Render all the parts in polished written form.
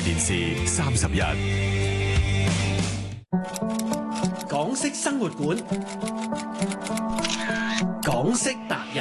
電視31， 港式生活館，港式達人。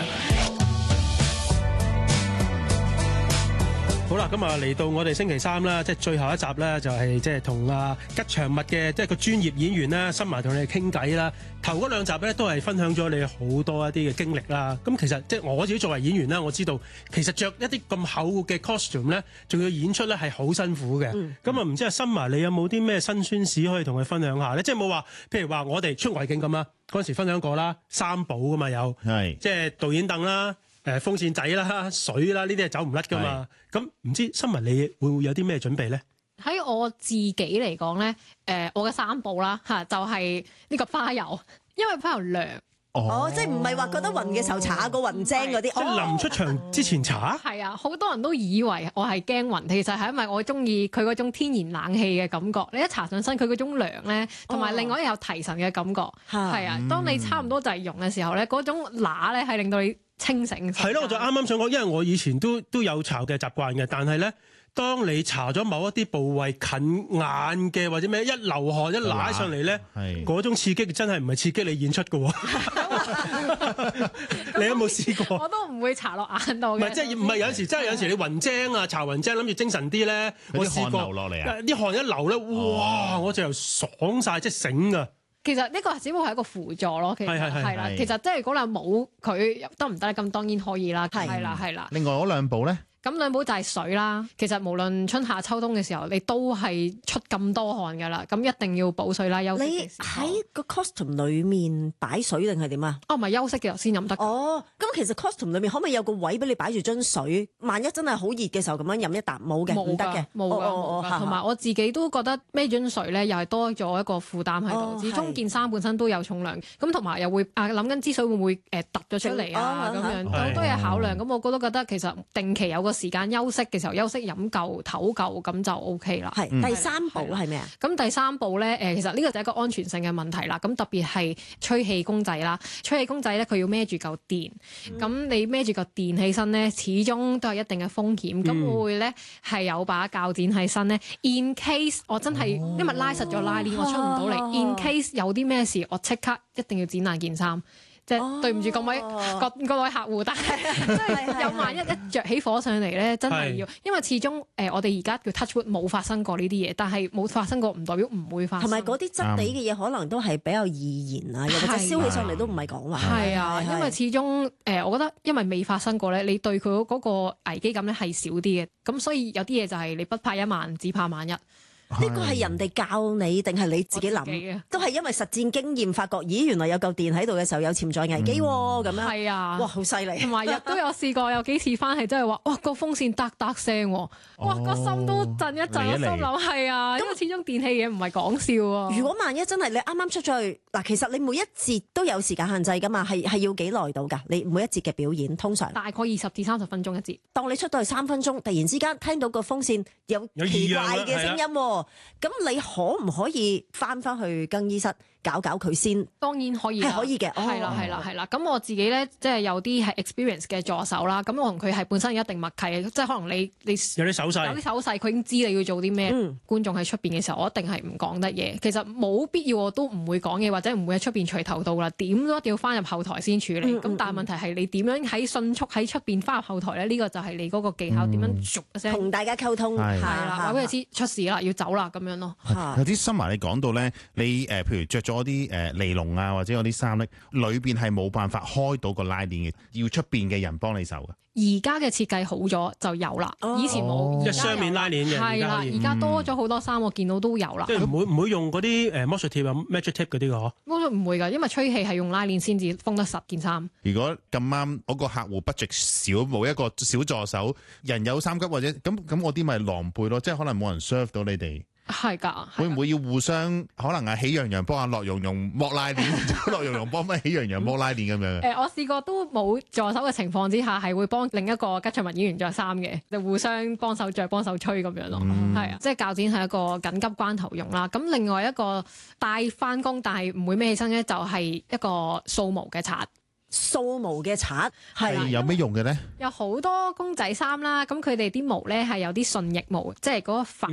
好啦，咁啊嚟到我哋星期三啦，即係最後一集咧，就係即係同吉祥物嘅即係個專業演員啦，新埋同你哋傾偈啦。頭嗰兩集咧都係分享咗你好多一啲嘅經歷啦。咁其實即係我自己作為演員啦，我知道其實着一啲咁厚嘅 costume 咧，仲要演出咧係好辛苦嘅。咁啊唔知阿新埋你有冇啲咩辛酸史可以同佢分享下咧？即係冇話，譬如話我哋出外景咁啦，嗰陣時分享過啦，三寶噶嘛有，即係導演凳啦。風扇仔啦、水啦，呢啲係走唔甩噶嘛。咁唔知新聞你會唔會有啲咩準備咧？ 喺我自己嚟講咧，我嘅三寶啦嚇，就係呢個花油，因為花油涼。 即係唔係話覺得暈嘅時候搽下個暈精嗰啲， 即係臨出場之前搽。 係啊，好多人都以為我係驚暈，其實係因為我中意佢嗰種天然冷氣嘅感覺。你一搽上身，佢嗰種涼咧，同埋另外有提神嘅感覺。係啊，當你差唔多就係溶嘅時候咧，嗰種乸咧係令到你清醒。 係咯，我就啱啱想講，因為我以前都有搽嘅習慣嘅，但係咧，當你搽咗某一啲部位近眼嘅或者咩，一流汗一拉上嚟咧，嗰種刺激真係唔係刺激你演出嘅喎。你有冇試過？ 我都唔會搽落眼度嘅。 唔係，即係唔係有時真係有時你暈精啊，搽暈精諗住精神啲咧，我試過流落嚟啊！ 啲汗一流咧，哇！我就又爽晒，即係醒㗎。 其實呢個只不過係一個輔助咯，其實係啦。其實即係如果你冇佢得唔得咧？咁當然可以啦。係啦。 另外嗰兩部咧？ 咁兩寶就係水啦，其實無論春夏秋冬嘅時候，你都係出咁多汗㗎啦，咁一定要補水啦。休息嘅時候， 你喺個 costume 裡面擺水定係點啊？ 唔係休息嘅時候先飲得。 咁其實 costume 裏面可唔可以有個位俾你擺住樽水？萬一真係好熱嘅時候咁樣飲一啖冇嘅，唔得嘅， 冇㗎。同埋我自己都覺得孭樽水咧，又係多咗一個負擔喺度。始終件衫本身都有重量，咁同埋又會諗緊支水會唔會突咗出嚟啊？咁樣好多嘢考量。咁我覺得其實定期有個時間休息嘅時候休息飲夠唞夠咁就 OK 啦。 第三步係咩啊？ 咁第三步咧，其實呢個就係一個安全性嘅問題啦。咁特別係吹氣公仔啦，吹氣公仔咧佢要孭住嚿電，咁你孭住嚿電起身咧，始終都係一定嘅風險。咁我會咧係有把鉸剪喺身咧，in case 我真係因為拉實咗拉鏈，我出唔到嚟，in case 有啲咩事，我即刻一定要剪爛件衫。即係對唔住各位客戶，但係即係有萬一着起火上嚟咧，真係要，因為始終我哋而家叫 touch wood 冇發生過呢啲嘢，但係冇發生過唔代表唔會發生。 同埋嗰啲質地嘅嘢可能都係比較易燃啊，又或者燒起上嚟都唔係講話。 係啊，因為始終我覺得因為未發生過咧，你對佢嗰個危機感咧係少啲嘅，咁所以有啲嘢就係你不怕一萬，只怕萬一。 呢個係人哋教你定係你自己諗？都係因為實戰經驗發覺，咦，原來有嚿電喺度嘅時候有潛在危機喎，咁樣。係啊，哇，好犀利！ 同埋亦都有試過有幾次翻係真係話，哇，個風扇嗒嗒聲，哇，個心都震一震，我心諗係啊，因為始終電器嘢唔係講笑啊。 如果萬一真係你啱啱出咗去嗱，其實你每一節都有時間限制㗎嘛，係要幾耐到㗎？你每一節嘅表演通常大概20至30分鐘一節。 當你出到去3分鐘，突然之間聽到個風扇有奇怪嘅聲音喎。咁你可唔可以翻去更衣室搞佢先？ 當然可以， 係可以嘅。 係啦。咁我自己咧，即係有啲係 experience 嘅助手啦。咁我同佢係本身有一定默契嘅，即係可能你有啲手勢， 佢已經知你要做啲咩。觀眾喺出邊嘅時候，我一定係唔講得嘢。其實冇必要我都唔會講嘢，或者唔會喺出邊隨頭到啦。點都一定要翻入後台先處理。咁但係問題係你點樣喺迅速喺出邊翻入後台咧？呢個就係你嗰個技巧點樣逐一聲同大家溝通。係啦，話俾佢知出事啦，要走啦咁樣咯。 有啲新聞你講到咧，你譬如着咗啲尼龍啊，或者嗰啲衫咧，裏邊係冇辦法開到個拉鏈嘅，要出邊嘅人幫你手嘅。 而家嘅設計好咗就有啦，以前冇。 即係雙面拉鏈嘅。 係啦，而家多咗好多衫，我見到都有啦。 即係唔會用嗰啲魔術貼啊、magic tape 嗰啲嘅嗬？ 魔術唔會㗎，因為吹氣係用拉鏈先至封得實件衫。 如果咁啱嗰個客戶 budget 少，冇一個小助手，人有3急或者咁我啲咪狼狽咯，即係可能冇人 serve 到你哋。 係㗎， 會唔會要互相可能啊？喜羊羊幫阿樂融融剝拉鏈，樂融融幫乜喜羊羊剝拉鏈咁樣？ 我試過都冇助手嘅情況之下，係會幫另一個吉祥物演員着衫嘅，就互相幫手着、幫手吹咁樣咯。係啊，即係鉸剪係一個緊急關頭用啦。咁另外一個帶翻工但係唔會孭起身咧，就係一個掃毛嘅刷。 掃毛嘅刷係有咩用嘅咧？ 有好多公仔衫啦，咁佢哋啲毛咧係有啲順翼毛，即係嗰個發